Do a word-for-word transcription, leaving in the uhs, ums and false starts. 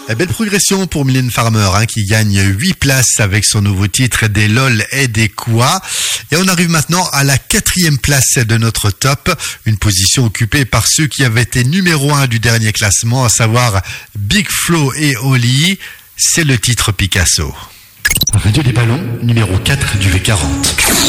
Belle progression pour Mylène Farmer hein, qui gagne huit places avec son nouveau titre des LOL et des quoi. Et on arrive maintenant à la quatrième place de notre top, une position occupée par ceux qui avaient été numéro un du dernier classement, à savoir Big Flo et Oli. C'est le titre Picasso. Radio des Ballons, numéro quatre du V quarante.